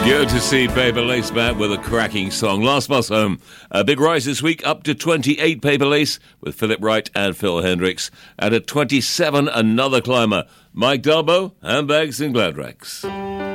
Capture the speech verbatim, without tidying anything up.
Good to see Paper Lace back with a cracking song. Last bus home. A big rise this week, up to twenty-eight Paper Lace with Philip Wright and Phil Hendricks. And at twenty-seven, another climber, Mike Dalbo, Handbags and Glad Rags.